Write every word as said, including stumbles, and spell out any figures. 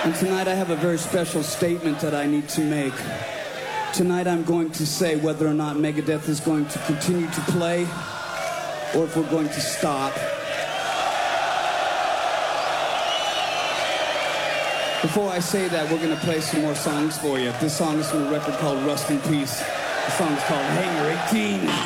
And tonight I have a very special statement that I need to make. Tonight I'm going to say whether or not Megadeth is going to continue to play or if we're going to stop. Before I say that, we're going to play some more songs for you. This song is from a record called Rust in Peace. The song is called Hangar eighteen.